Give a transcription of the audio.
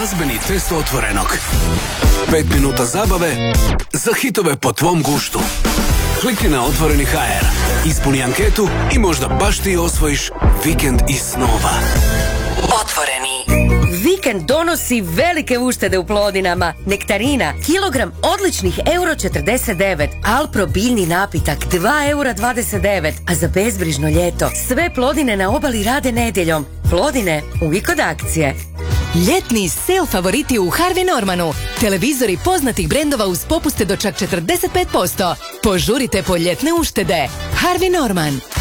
glazbeni test Otvorenog. 5 minuta zabave za hitove po tvom guštu. Klikni na Otvoreni.hr, ispuni anketu i možda baš ti osvojiš vikend iz snova. Otvoreni. Vikend donosi velike uštede u Plodinama. Nektarina, kilogram odličnih €49. Alpro biljni napitak, €2,29. A za bezbrižno ljeto, sve Plodine na obali rade nedjeljom. Plodine, uvijek od akcije. Ljetni sale favoriti u Harvey Normanu. Televizori poznatih brendova uz popuste do čak 45%. Požurite po ljetne uštede. Harvey Norman.